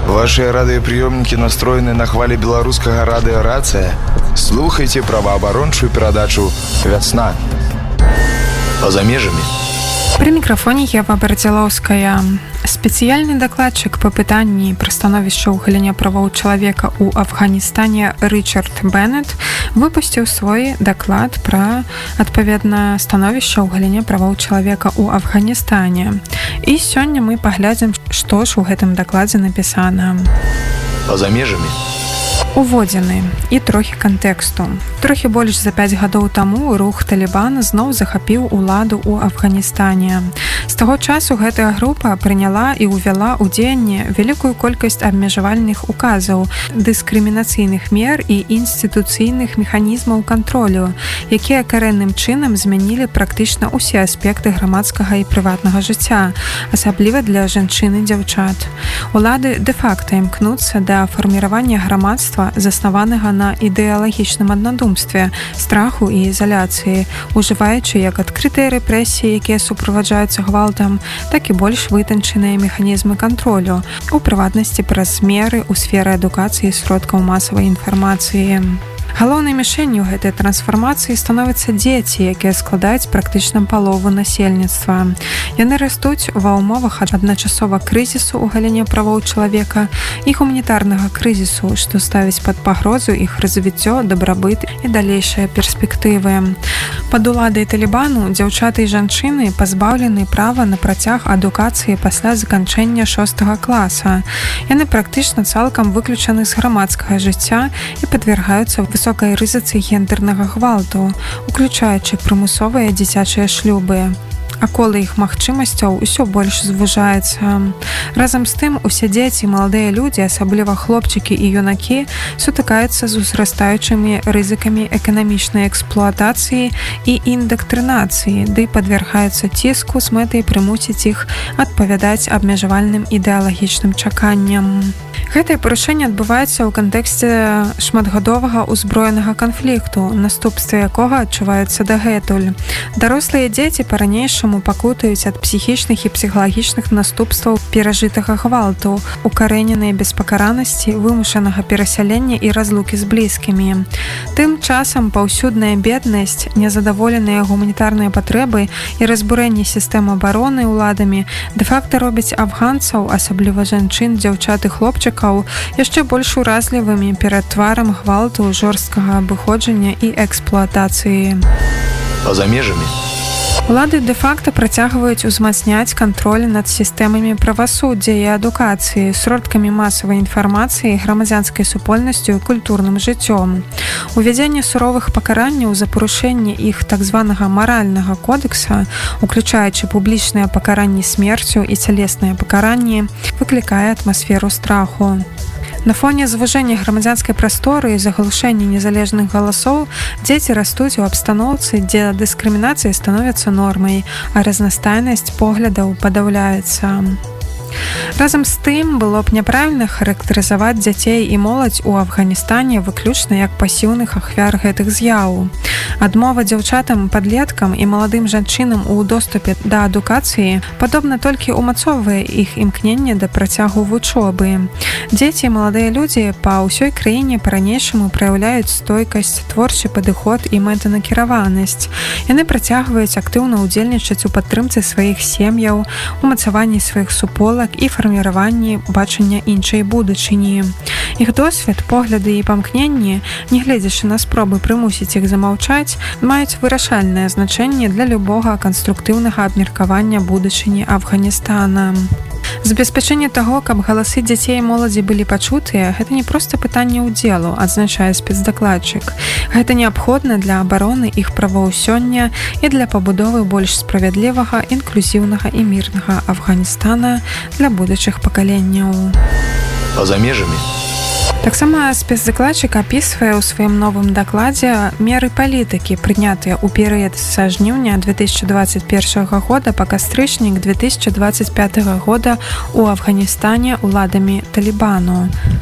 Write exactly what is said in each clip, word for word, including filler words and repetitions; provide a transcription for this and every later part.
Ваши радыёпрыёмнікі настроены на хвалі беларускага радыёрацыя. Слухайце праваабарончую перадачу «Вясна». Па-за межамі. При мікрафоне Ева Бардзялоўская. Спецыяльны дакладчык па пытанні пра становішча ў галіне правоў чалавека ў Афганістане Рычард Беннет выпусціў свой даклад пра, адпаведна, становішча ў галіне правоў чалавека ў Афганістане. І сёння мы паглядзім, што ж у гэтым дакладзе напісана. Па-за межамі. Уводзіны і трохі кантэксту. Трохі больш за пяць гадоў таму рух Талібан зноў захапіў уладу ў Афганістане. З таго часу гэтая група прыняла і ўвяла ў дзеянне вялікую колькасць абмежавальных указаў, дыскрымінацыйных мер і інстытуцыйных механізмаў кантролю, якія карэнным чынам змянілі практычна ўсе аспекты грамадскага і прыватнага жыцця, асабліва для жанчын і дзяўчат. Улады дэ-факта імкнуцца да фарміравання грамадства, заснаванага на ідэалагічным аднадумстве, страху і ізаляцыі, ужываючы як адкрытыя рэпрэсіі, якія суправаджаюцца гвалтам, так і больш вытанчаныя механізмы кантролю, у прыватнасці праз меры ў сферы адукацыі і сродкаў масавай інфармацыі. Галоўнай мішэнню гэтай трансфармацыі становяцца дзеці, якія складаюць практычна палову насельніцтва. Яны растуць ва ўмовах адначасова крызісу ў галіне правоў чалавека і гуманітарнага крызісу, што ставіць пад пагрозу іх развіццё, дабрабыт і далейшыя перспектывы. Пад уладай Талібану дзяўчаты і жанчыны пазбаўлены права на працяг адукацыі пасля заканчэння шостага класа. Яны практычна цалкам выключаны з грамадскага жыцця і падвяргаюцца высокай рызыцы гендэрнага гвалту, уключаючы прымусовыя дзіцячыя шлюбы. А колы іх магчымасцяў усё больш звужаецца. Разам з тым, усе дзеці і маладыя людзі, асабліва хлопчыкі і юнакі, сутыкаюцца з узрастаючымі рызыкамі эканамічнай эксплуатацыі і індактрынацыі, ды падвяргаюцца ціску з мэтай прымусіць іх адпавядаць абмежавальным ідэалагічным чаканням. Гэтае парушэнне адбываецца ў кантэксце шматгадовага ўзброенага канфлікту, наступствы якога адчуваюцца дагэтуль. Дарослыя дзеці па-ранейшаму пакутаюць ад псіхічных і псіхалагічных наступстваў перажытага гвалту, укарэненай беспакаранасці, вымушанага перасялення і разлукі з блізкімі. Тым часам паўсюдная беднасць, незадаволеныя гуманітарныя патрэбы і разбурэнне сістэм абароны ўладамі дэ-факта робяць афганцаў, асабліва жанчын, дзяўчат і хлопчыкаў, яшчэ больш уразлівымі перад тварам гвалту, жорсткага абыходжання і эксплуатацыі. Па-за межамі. Улады дэ-факта працягваюць узмацняць кантроль над сістэмамі правасуддзя і адукацыі, сродкамі масавай інфармацыі, грамадзянскай супольнасцю і культурным жыццём. Увядзенне суровых пакаранняў за парушэнне іх так званага маральнага кодекса, уключаючы публічныя пакаранні смерцю і цялесныя пакаранні, выклікае атмасферу страху. На фоне звужэння грамадзянскай прасторы і заглушэння незалежных галасоў дзеці растуць у абстаноўцы, дзе дыскрымінацыя становіцца нормай, а разнастайнасць поглядаў падаўляецца. Разам з тым, было б няправільна характарызаваць дзяцей і моладзь у Афганістане выключна як пасіўных ахвяр гэтых з'яў. Адмова дзяўчатам, падлеткам і маладым жанчынам у доступе да адукацыі падобна толькі ўмацоўвае іх імкненне да працягу вучобы. Дзеці і маладыя людзі па ўсёй краіне па-ранейшаму праяўляюць стойкасць, творчы падыход і мэтанакіраванасць. Яны працягваюць актыўна ўдзельнічаць у падтрымцы сваіх сем'яў, умацаванні сваіх суполак і фарміраванні бачання іншай будучыні. Іх досвед, погляды і памкненні, нягледзячы на спробы прымусіць іх замаўчаць, маюць вырашальнае значэнне для любога канструктыўнага абмеркавання будучыні Афганістана. Забеспячэнне таго, каб галасы дзяцей і моладзі былі пачутыя, гэта не проста пытанне ўдзелу, адзначае спецдакладчык. Гэта неабходна для абароны іх правоў сёння і для пабудовы больш справядлівага, інклюзіўнага і мірнага Афганістана для будучых пакаленняў. Па-за межамі. Таксама спецдакладчык апісвае ў сваім новым дакладзе меры палітыкі, прынятыя ў перыяд са жніўня две тысячы дваццаць першага года па кастрычнік две тысячы дваццаць пятага года ў Афганістане ўладамі Талібану.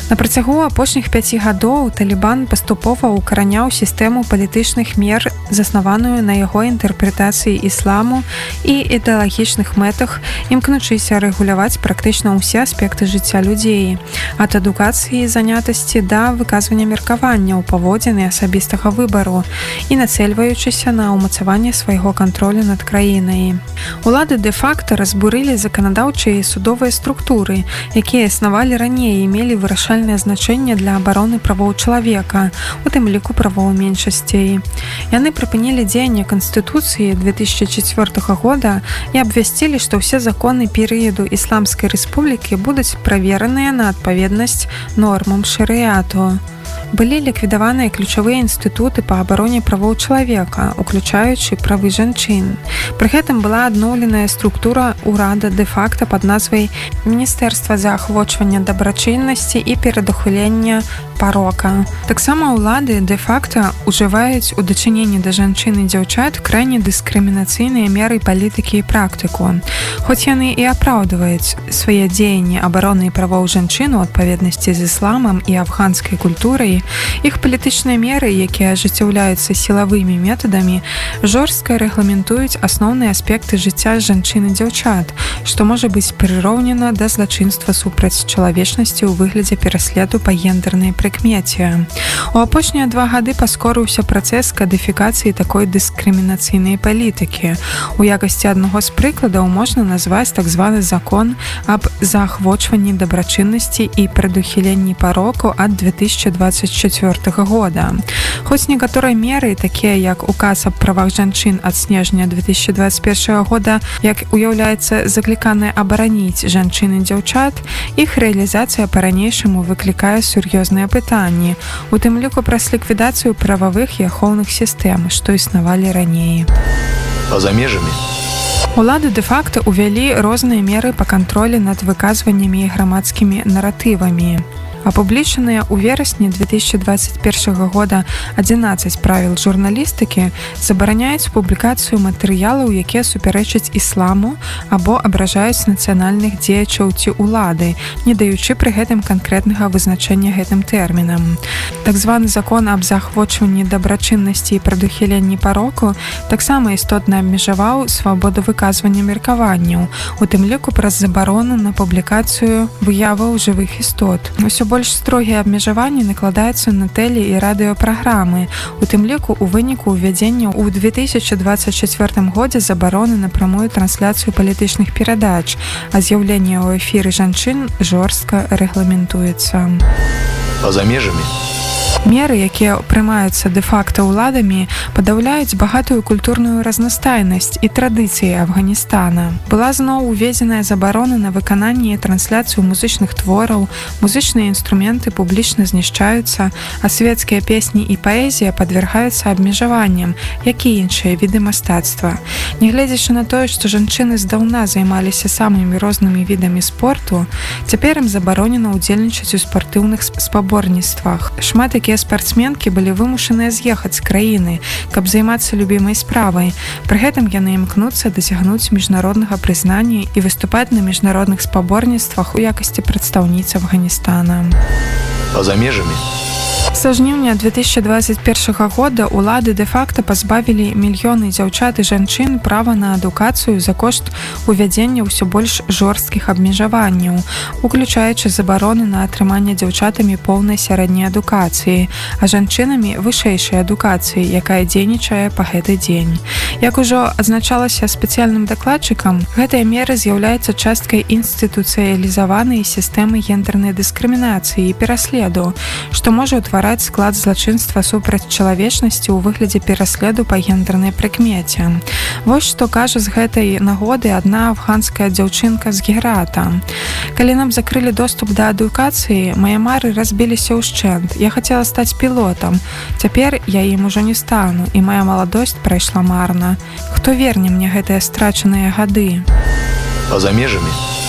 На працягу апошніх пяці гадоў Талібан паступова укараняў сістэму палітычных мер, заснаваную на яго інтэрпрэтацыі ісламу і ідэалагічных мэтах, імкнучыся рэгуляваць практычна ўсе аспекты жыцця людзей, ад адукацыі і занятасці да выказвання меркавання ў паводзіны асабістага выбару і нацэльваючыся на ўмацаванне свайго кантролю над краінай. Улады дэ-факта разбурылі заканадаўчыя і судовыя структуры, якія існавалі раней і мелі вырашальнае значэнне для абароны правоў чалавека, у тым ліку правоў меншасцей. Яны прыпынілі дзеянне Канстытуцыі две тысячи четвёртага года і абвясцілі, што ўсе законы перыяду Ісламскай рэспублікі будуць правераныя на адпаведнасць нормам шарыяту. Былі ліквідаваныя ключавыя інстытуты па абароне правоў чалавека, уключаючы правы жанчын. Пры гэтым была адноўленая структура ўрада дэ-факта пад назвай Міністэрства заахвочвання дабрачыннасці і перадухілення парока. Таксама ўлады дэ-факта ўжываюць у дачыненні да жанчын і дзяўчат крайне дыскрымінацыйныя меры палітыкі і практыку. Хоць яны і апраўдваюць свае дзеянні абароны правоў жанчын у адпаведнасці з ісламам і афганскай культурай, іх палітычныя меры, якія ажыццяўляюцца сілавымі метадамі, жорстка рэгламентуюць асноўныя аспекты жыцця жанчын і дзяўчат, што можа быць прыроўнена да злачынства супраць чалавечнасці ў выглядзе пераследу па гендернай прыкмеце. У апошнія два гады паскорыўся працэс кадыфікацыі такой дыскрымінацыйнай палітыкі. У якасці аднаго з прыкладаў можна назваць так званы закон аб заахвочванні дабрачыннасці і прадухіленні пароку ад две тысячи двадцать четвёртага года. Хоць некаторыя меры, такія як указ аб правах жанчын ад снежня две тысячи двадцать першага года, як уяўляецца закліканае абараніць жанчын і дзяўчат, іх рэалізацыя па-ранейшаму выклікае сур'ёзныя пытанні, у тым ліку праз ліквідацыю прававых і ахоўных сістэм, што існавалі раней. Па-за межамі Улады дэ-факта ўвялі розныя меры па кантролі над выказваннямі і грамадскімі наратывамі. Апублічаныя ў верасні две тысячи двадцать першага года адзінаццаць правіл журналістыкі забараняюць публікацыю матэрыялаў, якія супярэчаць ісламу або абражаюць нацыянальных дзеячаў ці ўлады, не даючы пры гэтым канкрэтнага вызначэння гэтым тэрмінам. Так званы закон аб заахвочванні дабрачыннасці і прадухіленні пароку таксама істотна абмежаваў свабоду выказвання меркаванняў, у тым ліку праз забарону на публікацыю выяваў жывых істот. Усё больш строгія абмежаванні накладаюцца на тэле- і радыёпраграмы, у тым ліку у выніку ўвядзення ў две тысячи двадцать чацвёртым годзе забароны на прамую трансляцыю палітычных перадач, а з'яўленне ў эфіры жанчын жорстка рэгламентуецца. Па-за межамі Меры, якія прымаюцца дэ-факта ўладамі, падаўляюць багатую культурную разнастайнасць і традыцыі Афганістана. Была зноў уведзеная забарона на выкананне і трансляцыю музычных твораў, музычныя інструменты публічна знішчаюцца, а свецкія песні і паэзія падвяргаюцца абмежаванням, як і іншыя віды мастацтва. Нягледзячы на тое, што жанчыны здаўна займаліся самымі рознымі відамі спорту, цяпер ім забаронена ўдзельнічаць у спартыўных спаборніцтвах. Шмат якія спартсменкі былі вымушаныя з'ехаць з краіны, каб займацца любімай справай. Пры гэтым яны імкнуцца дасягнуць міжнароднага прызнання і выступаць на міжнародных спаборніцтвах у якасці прадстаўніц Афганістана. Па-за межамі Са жніўня две тысячи двадцать першага года улады дэ-факта пазбавілі мільёны дзяўчат і жанчын права на адукацыю за кошт увядзення ўсё больш жорсткіх абмежаванняў, уключаючы забароны на атрыманне дзяўчатамі поўнай сярэдняй адукацыі, а жанчынамі вышэйшай адукацыі, якая дзейнічае па гэты дзень. Як ужо адзначалася спецыяльным дакладчыкам, гэтая мера з'яўляецца часткай інстытуцыялізаванай сістэмы гендернай дыскрымінацыі і пераследу, што можа ўтвараць склад злачынства супраць чалавечнасці ў выглядзе пераследу па гендернай прыкмеце. Вось што кажа з гэтай нагоды адна афганская дзяўчынка з Герата. Калі нам закрылі доступ да адукацыі, мае мары разбіліся ўшчэнт. Я хацела стаць пілотам. Цяпер я ім ужо не стану, і мая маладосць прайшла марна. Хто верне мне гэтыя страчаныя гады? Па-за межамі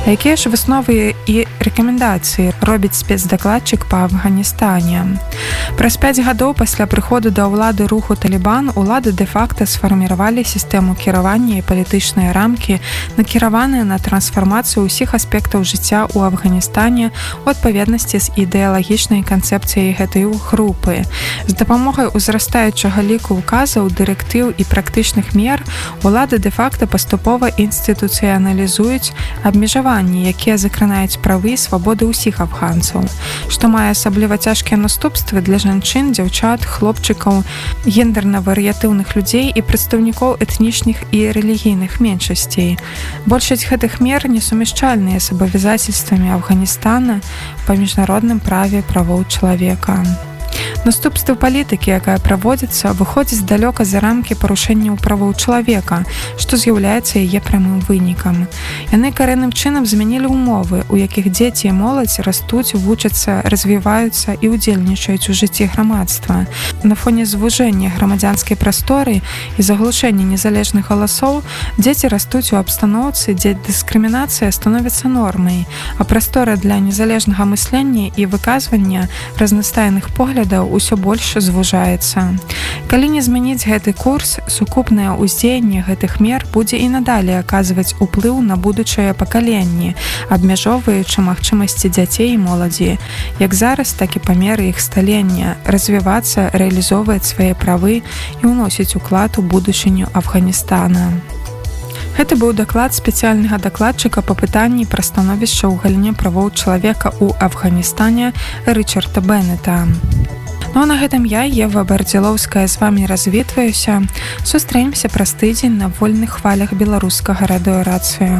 А якія ж высновы і рэкамендацыі робіць спецдакладчык па Афганістане? Праз пяць гадоў пасля прыходу да ўлады руху Талібан улады дэ-факта сфарміравалі сістэму кіравання і палітычныя рамкі, накіраваныя на трансфармацыю ўсіх аспектаў жыцця ў Афганістане у адпаведнасці з ідэалагічнай канцэпцыяй гэтай групы. З дапамогай узрастаючага ліку указаў, дырэктыў і практычных мер улады дэ-факта паступова інстытуцыяналізуюць абмежаванні, якія закранаюць правы і свабоды ўсіх афганцаў, што мае асабліва цяжкія наступствы для жанчын, дзяўчат, хлопчыкаў, гендерна-варыятыўных людзей і прадстаўнікоў этнічных і рэлігійных меншасцей. Большасць гэтых мер несумяшчальныя з абавязацельствамі Афганістана па міжнародным праве правоў чалавека. Наступствы палітыкі, якая праводзіцца, выходзіць далёка за рамкі парушэнняў правоў чалавека, што з'яўляецца яе прамым вынікам. Яны карэнным чынам змянілі ўмовы, у якіх дзеці і моладзь растуць, вучацца, развіваюцца і ўдзельнічаюць у жыцці грамадства. На фоне звужэння грамадзянскай прасторы і заглушэння незалежных галасоў дзеці растуць у абстаноўцы, дзе дыскрымінацыя становіцца нормай, а прастора для незалежнага мыслення і выказвання разнастайных поглядаў ўсё больш звужаецца. Калі не змяніць гэты курс, сукупнае ўздзеянне гэтых мер будзе і надалей аказваць уплыў на будучыя пакаленні, абмяжоўваючы магчымасці дзяцей і моладзі, як зараз, так і па меры іх сталення, развівацца, рэалізоўваць свае правы і ўносіць уклад у будучыню Афганістана. Гэта быў даклад спецыяльнага дакладчыка па пытанні пра становішча ў галіне правоў чалавека ў Афганістане Рычарда Беннета. Ну а на гэтым я, Ева Бардзілоўская, з вамі развітваюся. Сустрэнемся праз тыдзень на вольных хвалях беларускага радыёрацыю.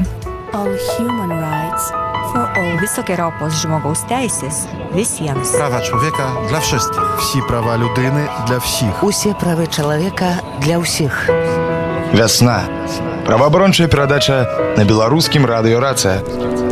Wysokie poziomowość teisys, visiems. Prawa człowieka dla wszystkich. Всі права людини для всіх. Усі прави чоловіка для усіх. Вясна. Праваабарончая перадача на беларускім радыёрацыя.